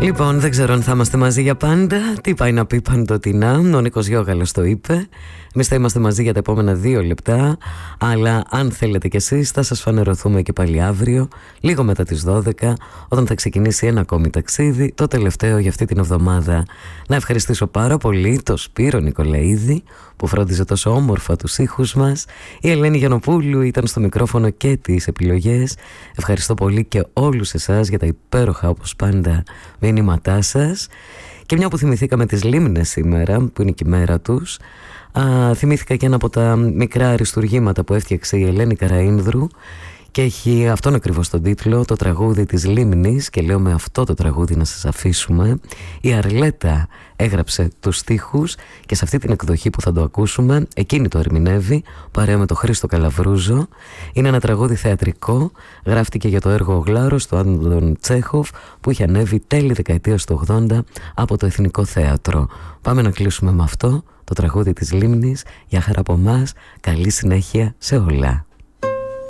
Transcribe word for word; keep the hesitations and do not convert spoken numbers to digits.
Λοιπόν, δεν ξέρω αν θα είμαστε μαζί για πάντα. Τι πάει να πει παντοτινά. Ο Νίκος Γιώγαλος το είπε. Εμείς θα είμαστε μαζί για τα επόμενα δύο λεπτά. Αλλά αν θέλετε κι εσείς, θα σας φανερωθούμε και πάλι αύριο, λίγο μετά τις δώδεκα, όταν θα ξεκινήσει ένα ακόμη ταξίδι, το τελευταίο για αυτή την εβδομάδα. Να ευχαριστήσω πάρα πολύ τον Σπύρο Νικολαίδη, που φρόντιζε τόσο όμορφα τους ήχους μας. Η Ελένη Γιαννοπούλου ήταν στο μικρόφωνο και τις επιλογές. Ευχαριστώ πολύ και όλους εσάς για τα υπέροχα, όπως πάντα, μηνύματά σας. Και μια που θυμηθήκαμε τις λίμνες σήμερα, που είναι και η μέρα τους, α, θυμήθηκα και ένα από τα μικρά αριστουργήματα που έφτιαξε η Ελένη Καραΐνδρου και έχει αυτόν ακριβώς τον τίτλο, το τραγούδι της Λίμνης, και λέω με αυτό το τραγούδι να σας αφήσουμε. Η Αρλέτα έγραψε τους στίχους και σε αυτή την εκδοχή που θα το ακούσουμε, εκείνη το ερμηνεύει παρέα με τον Χρήστο Καλαβρούζο. Είναι ένα τραγούδι θεατρικό, γράφτηκε για το έργο «Ο Γλάρος» του Άντων Τσέχοφ, που είχε ανέβει τέλη δεκαετίας του ογδόντα από το Εθνικό Θέατρο. Πάμε να κλείσουμε με αυτό το τραγούδι της Λίμνης. Για χαρά από εμάς, καλή συνέχεια σε όλα.